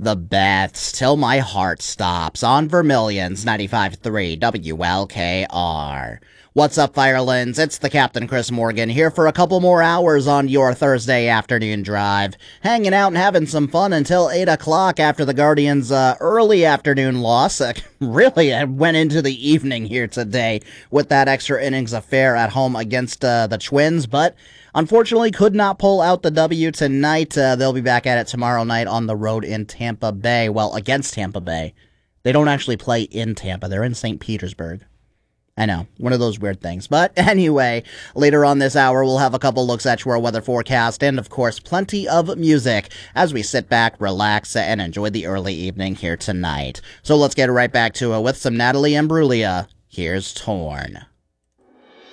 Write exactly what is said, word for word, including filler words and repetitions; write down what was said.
The Beths, Till My Heart Stops, on Vermilion's ninety-five point three W L K R. What's up, Firelands? It's the Captain Chris Morgan here for a couple more hours on your Thursday afternoon drive, hanging out and having some fun until eight o'clock after the Guardians' uh, early afternoon loss. Uh, really, I went into the evening here today with that extra innings affair at home against uh, the Twins, but unfortunately could not pull out the W tonight. Uh, they'll be back at it tomorrow night on the road in Tampa Bay. Well, against Tampa Bay. They don't actually play in Tampa. They're in Saint Petersburg. I know, one of those weird things. But anyway, later on this hour, we'll have a couple looks at your weather forecast and, of course, plenty of music as we sit back, relax, and enjoy the early evening here tonight. So let's get right back to it with some Natalie Imbruglia. Here's Torn.